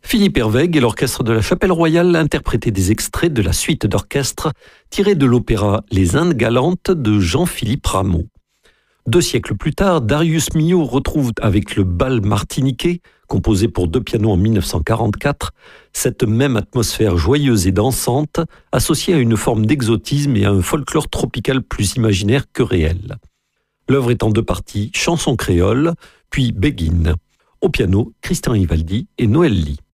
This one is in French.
Philippe Hervègue et l'orchestre de la Chapelle Royale interprétaient des extraits de la suite d'orchestre tirée de l'opéra Les Indes galantes de Jean-Philippe Rameau. 2 siècles plus tard, Darius Milhaud retrouve avec le bal martiniquais, composé pour 2 pianos en 1944, cette même atmosphère joyeuse et dansante, associée à une forme d'exotisme et à un folklore tropical plus imaginaire que réel. L'œuvre est en 2 parties, chanson créole, puis Béguine. Au piano, Christian Ivaldi et Noël Ly.